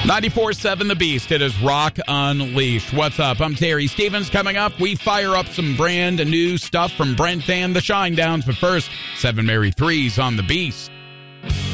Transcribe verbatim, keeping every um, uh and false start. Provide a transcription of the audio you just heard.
ninety-four seven The Beast. It is Rock Unleashed. What's up? I'm Terry Stevens. Coming up, we fire up some brand new stuff from Brent and the Shinedowns. But first, Seven Mary Threes on The Beast.